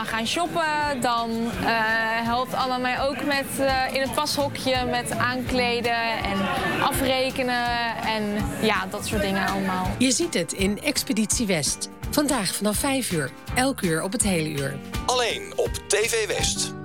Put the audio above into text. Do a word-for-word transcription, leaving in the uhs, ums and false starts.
Anna gaan shoppen. Dan uh, helpt Anna mij ook met, uh, in het pashokje met aankleden en afrekenen. En ja, dat soort dingen allemaal. Je ziet het in Expeditie West. Vandaag vanaf vijf uur. Elk uur op het hele uur. Alleen op T V West.